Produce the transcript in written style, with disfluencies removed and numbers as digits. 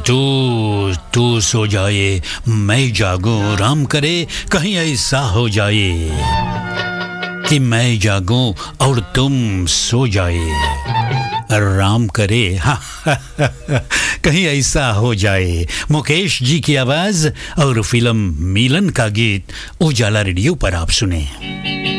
तू तू सो जाए मैं जागूं, राम करे कहीं ऐसा हो जाए कि मैं जागूं और तुम सो जाए, राम करे कहीं ऐसा हो जाए। मुकेश जी की आवाज और फिल्म मिलन का गीत उजाला रेडियो पर आप सुने।